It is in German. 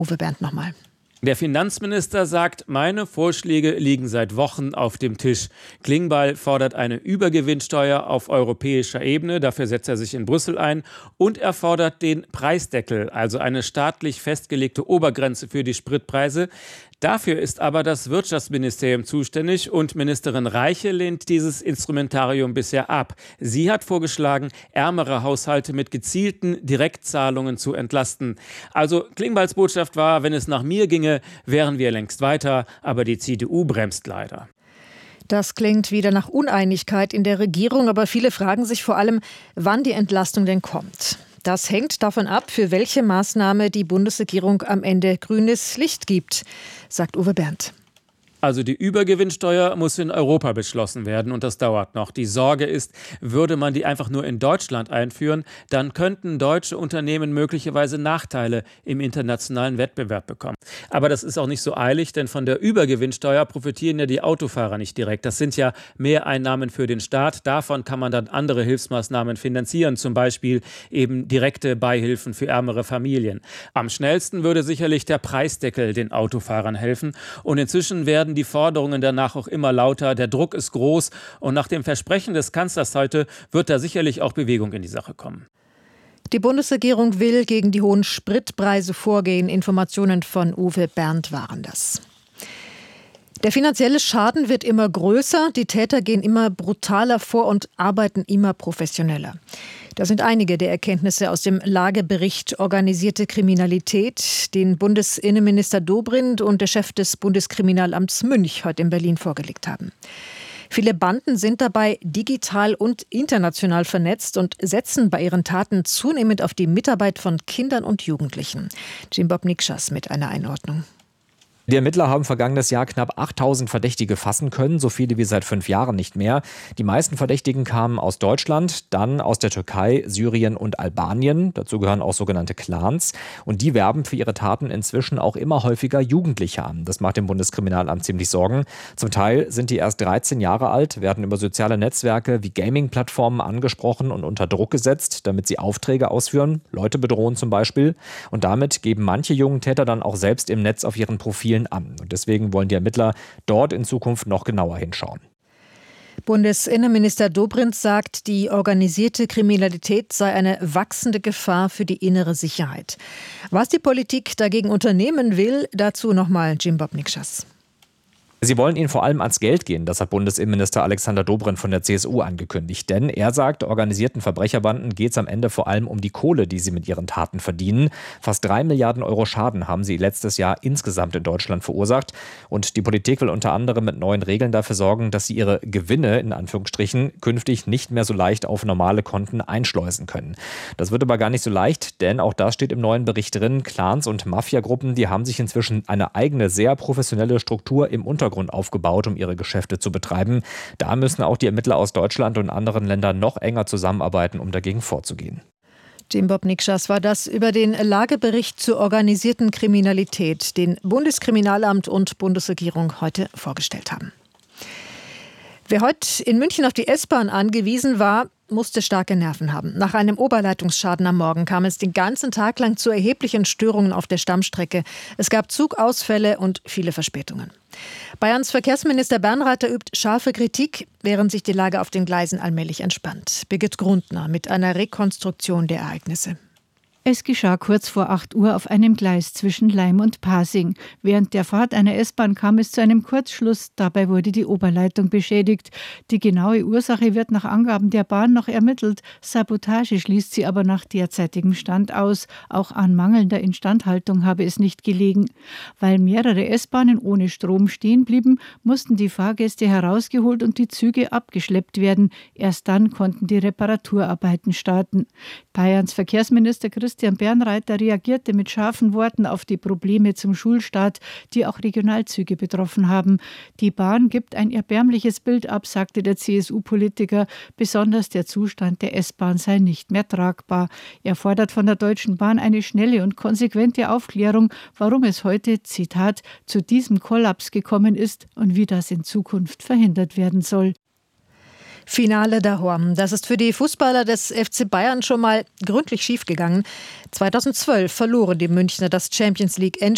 Uwe Bernd nochmal. Der Finanzminister sagt, meine Vorschläge liegen seit Wochen auf dem Tisch. Klingbeil fordert eine Übergewinnsteuer auf europäischer Ebene, dafür setzt er sich in Brüssel ein. Und er fordert den Preisdeckel, also eine staatlich festgelegte Obergrenze für die Spritpreise. Dafür ist aber das Wirtschaftsministerium zuständig und Ministerin Reiche lehnt dieses Instrumentarium bisher ab. Sie hat vorgeschlagen, ärmere Haushalte mit gezielten Direktzahlungen zu entlasten. Also Klingbeils Botschaft war, wenn es nach mir ginge, wären wir längst weiter, aber die CDU bremst leider. Das klingt wieder nach Uneinigkeit in der Regierung, aber viele fragen sich vor allem, wann die Entlastung denn kommt. Das hängt davon ab, für welche Maßnahme die Bundesregierung am Ende grünes Licht gibt, sagt Uwe Bernd. Also die Übergewinnsteuer muss in Europa beschlossen werden und das dauert noch. Die Sorge ist, würde man die einfach nur in Deutschland einführen, dann könnten deutsche Unternehmen möglicherweise Nachteile im internationalen Wettbewerb bekommen. Aber das ist auch nicht so eilig, denn von der Übergewinnsteuer profitieren ja die Autofahrer nicht direkt. Das sind ja Mehreinnahmen für den Staat. Davon kann man dann andere Hilfsmaßnahmen finanzieren, zum Beispiel eben direkte Beihilfen für ärmere Familien. Am schnellsten würde sicherlich der Preisdeckel den Autofahrern helfen und inzwischen werden die Forderungen danach auch immer lauter. Der Druck ist groß und nach dem Versprechen des Kanzlers heute wird da sicherlich auch Bewegung in die Sache kommen. Die Bundesregierung will gegen die hohen Spritpreise vorgehen. Informationen von Uwe Bernd waren das. Der finanzielle Schaden wird immer größer, die Täter gehen immer brutaler vor und arbeiten immer professioneller. Das sind einige der Erkenntnisse aus dem Lagebericht Organisierte Kriminalität, den Bundesinnenminister Dobrindt und der Chef des Bundeskriminalamts Münch heute in Berlin vorgelegt haben. Viele Banden sind dabei digital und international vernetzt und setzen bei ihren Taten zunehmend auf die Mitarbeit von Kindern und Jugendlichen. Jimbob Nikschas mit einer Einordnung. Die Ermittler haben vergangenes Jahr knapp 8000 Verdächtige fassen können, so viele wie seit 5 Jahren nicht mehr. Die meisten Verdächtigen kamen aus Deutschland, dann aus der Türkei, Syrien und Albanien. Dazu gehören auch sogenannte Clans. Und die werben für ihre Taten inzwischen auch immer häufiger Jugendliche an. Das macht dem Bundeskriminalamt ziemlich Sorgen. Zum Teil sind die erst 13 Jahre alt, werden über soziale Netzwerke wie Gaming-Plattformen angesprochen und unter Druck gesetzt, damit sie Aufträge ausführen, Leute bedrohen zum Beispiel. Und damit geben manche jungen Täter dann auch selbst im Netz auf ihren Profilen an. Und deswegen wollen die Ermittler dort in Zukunft noch genauer hinschauen. Bundesinnenminister Dobrindt sagt, die organisierte Kriminalität sei eine wachsende Gefahr für die innere Sicherheit. Was die Politik dagegen unternehmen will, dazu nochmal Jimbob Nikschas. Sie wollen ihnen vor allem ans Geld gehen, das hat Bundesinnenminister Alexander Dobrindt von der CSU angekündigt. Denn er sagt, organisierten Verbrecherbanden geht es am Ende vor allem um die Kohle, die sie mit ihren Taten verdienen. Fast 3 Milliarden Euro Schaden haben sie letztes Jahr insgesamt in Deutschland verursacht. Und die Politik will unter anderem mit neuen Regeln dafür sorgen, dass sie ihre Gewinne, in Anführungsstrichen, künftig nicht mehr so leicht auf normale Konten einschleusen können. Das wird aber gar nicht so leicht, denn auch das steht im neuen Bericht drin. Clans und Mafiagruppen, die haben sich inzwischen eine eigene, sehr professionelle Struktur im Untergrund aufgebaut, um ihre Geschäfte zu betreiben. Da müssen auch die Ermittler aus Deutschland und anderen Ländern noch enger zusammenarbeiten, um dagegen vorzugehen. Jimbob Nikschas war das über den Lagebericht zur organisierten Kriminalität, den Bundeskriminalamt und Bundesregierung heute vorgestellt haben. Wer heute in München auf die S-Bahn angewiesen war, musste starke Nerven haben. Nach einem Oberleitungsschaden am Morgen kam es den ganzen Tag lang zu erheblichen Störungen auf der Stammstrecke. Es gab Zugausfälle und viele Verspätungen. Bayerns Verkehrsminister Bernreiter übt scharfe Kritik, während sich die Lage auf den Gleisen allmählich entspannt. Birgit Grundner mit einer Rekonstruktion der Ereignisse. Es geschah kurz vor 8 Uhr auf einem Gleis zwischen Laim und Pasing. Während der Fahrt einer S-Bahn kam es zu einem Kurzschluss. Dabei wurde die Oberleitung beschädigt. Die genaue Ursache wird nach Angaben der Bahn noch ermittelt. Sabotage schließt sie aber nach derzeitigem Stand aus. Auch an mangelnder Instandhaltung habe es nicht gelegen. Weil mehrere S-Bahnen ohne Strom stehen blieben, mussten die Fahrgäste herausgeholt und die Züge abgeschleppt werden. Erst dann konnten die Reparaturarbeiten starten. Bayerns Verkehrsminister Christian Bernreiter reagierte mit scharfen Worten auf die Probleme zum Schulstart, die auch Regionalzüge betroffen haben. Die Bahn gibt ein erbärmliches Bild ab, sagte der CSU-Politiker. Besonders der Zustand der S-Bahn sei nicht mehr tragbar. Er fordert von der Deutschen Bahn eine schnelle und konsequente Aufklärung, warum es heute, Zitat, zu diesem Kollaps gekommen ist und wie das in Zukunft verhindert werden soll. Finale daheim. Das ist für die Fußballer des FC Bayern schon mal gründlich schiefgegangen. 2012 verloren die Münchner das Champions League Endspiel